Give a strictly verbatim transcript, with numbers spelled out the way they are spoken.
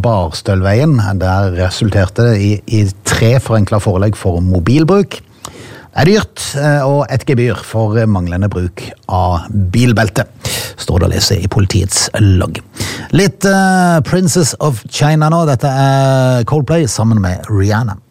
Barstølveien. Der resulterte det i, i tre forenklet forelegg for mobilbruk. Det er dyrt, og et gebyr for manglende bruk av bilbelte, står det å lese i politiets logg. Litt uh, Princess of China nå, dette er Coldplay sammen med Rihanna.